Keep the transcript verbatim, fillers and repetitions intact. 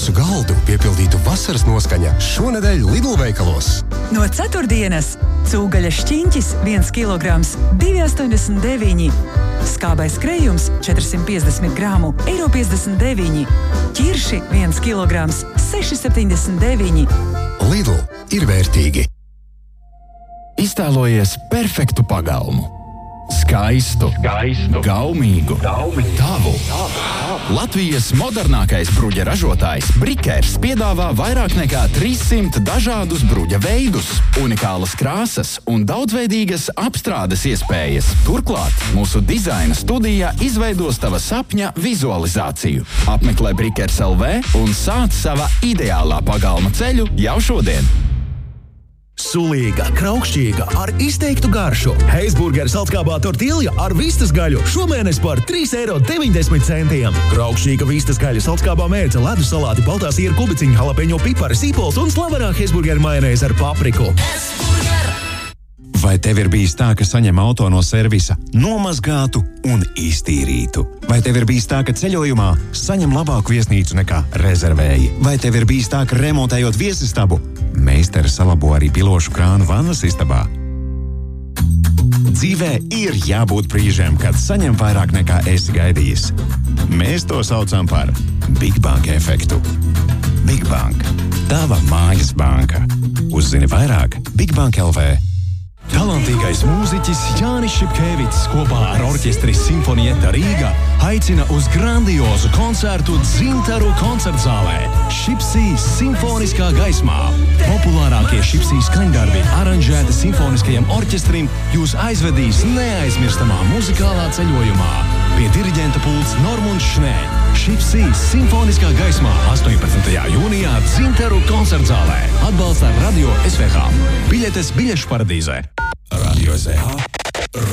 Jūsu galdu piepildītu vasaras noskaņa šonedēļ Lidl veikalos. No ceturtdienas cūgaļa šķiņķis viens kilograms divi astoņdesmit deviņi. Skābais krējums četrsimt piecdesmit gramu eiro piecdesmit deviņi. Ķirši viens kilograms seši septiņdesmit deviņi. Lidl ir vērtīgi. Iztēlojies perfektu pagalmu. Skaistu, skaistu, gaumīgu, gaumīgu, tavu. Latvijas modernākais bruģa ražotājs Brikers piedāvā vairāk nekā trīssimt dažādus bruģa veidus, unikālas krāsas un daudzveidīgas apstrādes iespējas. Turklāt mūsu dizaina studijā izveidos tava sapņa vizualizāciju. Apmeklē Brikers L V un sāc sava ideālā pagalma ceļu jau šodien. Sulīga, kraukšķīga, ar izteiktu garšu. Heisburger saltkābā tortilja ar vistas gaļu šomēnes par trīs eiro deviņdesmit centiem. Kraukšķīga vistas gaļa saltkābā mērce, ledus salāti, baltā siera kubiciņa, jalapeņo pipari, sīpols un slavenā Heisburger majonēze ar papriku. Vai tev ir bijis tā, ka saņem auto no servisa nomazgātu un iztīrītu? Vai tev ir bijis tā, ka ceļojumā saņem labāku viesnīcu nekā rezervēji? Vai tev ir bijis tā, ka remontējot viesistabu meistari salabo arī pilošu krānu vannas istabā? Dzīvē ir jābūt brīžiem, kad saņem vairāk nekā esi gaidījis. Mēs to saucam par Big Bank efektu. Big Bank. Tava mājas banka. Uzzini vairāk Big Bank L V. Talantīgais mūziķis Jānis Šipkēvits kopā ar orķestri Simfonieta Rīga aicina uz grandiozu koncertu Dzintaru koncertzālē. Šipsī simfoniskā gaismā. Populārākie Šipsī skaņdarbi aranžēti simfoniskajam orķestrim jūs aizvedīs neaizmirstamā muzikālā ceļojumā. Pie diriģenta pults Normunds Šnē. Šipsī simfoniskā gaismā astoņpadsmitajā jūnijā Dzintaru koncertzālē. Atbalsta Radio S V H. Biļetes biļešu paradīzē. Radio S V H.